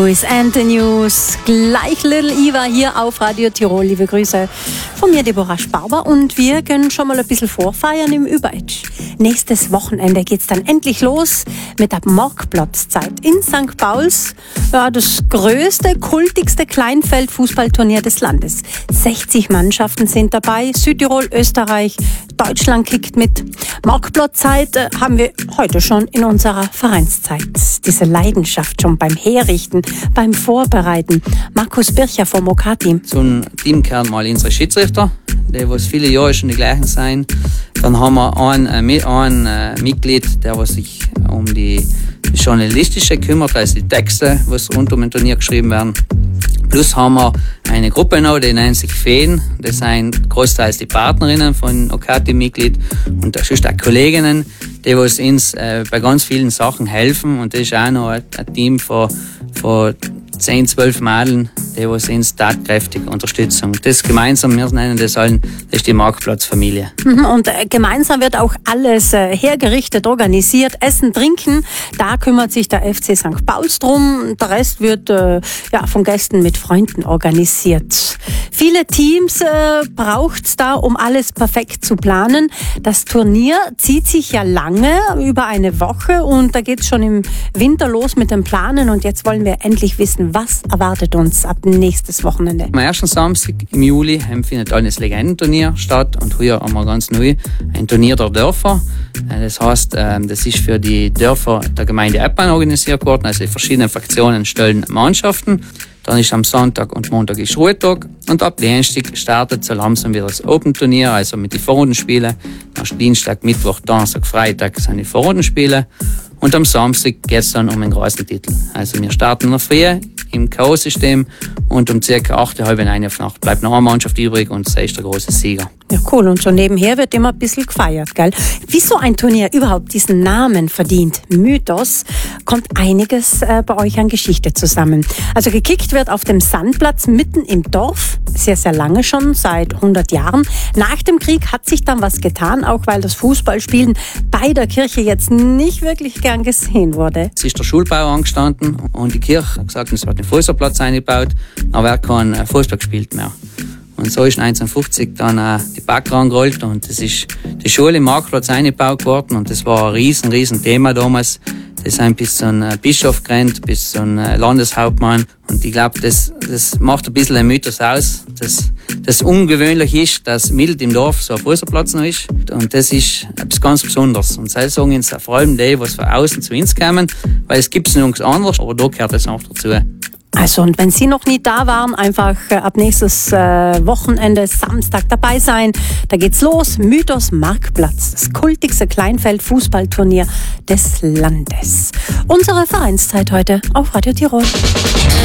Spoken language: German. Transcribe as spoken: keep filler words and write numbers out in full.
Louis and the News, gleich Little Eva hier auf Radio Tirol. Liebe Grüße von mir, Deborah Sparber, und wir können schon mal ein bisschen vorfeiern im Überetsch. Nächstes Wochenende geht's dann endlich los mit der Marktplatzzeit in Sankt Pauls. Ja, das größte, kultigste Kleinfeld-Fußballturnier des Landes. sechzig Mannschaften sind dabei, Südtirol, Österreich, Deutschland kickt mit. Marktplatzzeit äh, haben wir heute schon in unserer Vereinszeit. Diese Leidenschaft schon beim Herrichten, beim Vorbereiten. Markus Bircher vom O K-Team. Zum Team gehören mal unsere Schiedsrichter, die was viele Jahre schon die gleichen sein. Dann haben wir ein, äh, ein äh, Mitglied, der was sich um die journalistische kümmert, also die Texte, was rund um ein Turnier geschrieben werden. Plus haben wir eine Gruppe noch, die nennt sich Feen. Das sind großteils die Partnerinnen von O K-Team-Mitglied und da sind auch Kolleginnen, die was uns äh, bei ganz vielen Sachen helfen. Und das ist auch noch ein, ein Team von, von zehn, zwölf Mädeln, die was uns tatkräftig unterstützen. Das gemeinsam, wir nennen das allen, das ist die Marktplatzfamilie. Und äh, gemeinsam wird auch alles äh, hergerichtet, organisiert, Essen, Trinken. Da kümmert sich der F C Sankt Pauls drum. Der Rest wird äh, ja, von Gästen mit Freunden organisiert. Viele Teams äh, braucht es da, um alles perfekt zu planen. Das Turnier zieht sich ja lange, über eine Woche, und da geht es schon im Winter los mit dem Planen. Und jetzt wollen wir endlich wissen, was erwartet uns ab nächstes Wochenende. Am ersten Samstag im Juli findet ein Legendenturnier statt, und hier haben wir ganz neu ein Turnier der Dörfer. Das heißt, das ist für die Dörfer der Gemeinde Eppern organisiert worden, also die verschiedenen Fraktionen stellen Mannschaften. Dann ist am Sonntag und Montag ist Ruhetag, und ab Dienstag startet so langsam wieder das Open-Turnier, also mit den Vorrundenspielen. Dann ist Dienstag, Mittwoch, Donnerstag, Freitag sind die Vorrundenspiele, und am Samstag geht es dann um den großen Titel. Also wir starten in der Früh im K O-System, und um circa acht, halb neun auf Nacht bleibt noch eine Mannschaft übrig, und sie ist der große Sieger. Ja, cool. Und so nebenher wird immer ein bisschen gefeiert, gell? Wie so ein Turnier überhaupt diesen Namen verdient, Mythos, kommt einiges äh, bei euch an Geschichte zusammen. Also gekickt wird auf dem Sandplatz mitten im Dorf, sehr, sehr lange schon, seit hundert Jahren. Nach dem Krieg hat sich dann was getan, auch weil das Fußballspielen bei der Kirche jetzt nicht wirklich gern gesehen wurde. Es ist der Schulbau angestanden, und die Kirche hat gesagt, es wird den Fußballplatz eingebaut, aber er hat keinen Fußball gespielt mehr. Und so ist neunzehnhundertfünfzig dann äh, die Bagger angerollt, und das ist die Schule im Marktplatz eingebaut worden, und das war ein riesen, riesen Thema damals. Das sind bis zu einem Bischof gerannt, bis zu einem Landeshauptmann, und ich glaube, das, das macht ein bisschen ein Mythos aus. Das, das ungewöhnlich ist, dass mitten im Dorf so ein Fußballplatz noch ist, und das ist etwas ganz Besonderes. Und das sagen uns vor allem die, die von außen zu uns kommen, weil es gibt es nirgends anders, aber da gehört das auch dazu. Also, und wenn Sie noch nie da waren, einfach äh, ab nächstes äh, Wochenende, Samstag dabei sein. Da geht's los. Mythos Marktplatz, das kultigste Kleinfeld-Fußballturnier des Landes. Unsere Vereinszeit heute auf Radio Tirol.